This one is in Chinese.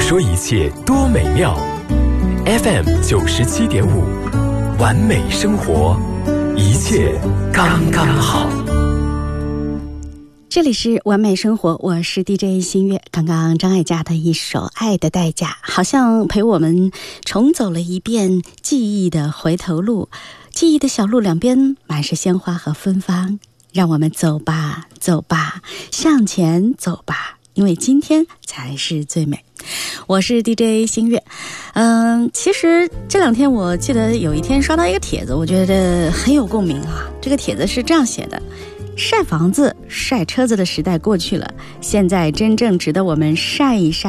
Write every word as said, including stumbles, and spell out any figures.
说一切多美妙。 F M 九十七点五，完美生活，一切刚刚好。 这里是完美生活，我是 D J 新月。刚刚张艾嘉的一首《爱的代价》，好像陪我们重走了一遍记忆的回头路，记忆的小路两边满是鲜花和芬芳，让我们走吧走吧，向前走吧，因为今天才是最美。我是 D J 新月。嗯，其实这两天我记得有一天刷到一个帖子，我觉得很有共鸣啊。这个帖子是这样写的：晒房子晒车子的时代过去了，现在真正值得我们晒一晒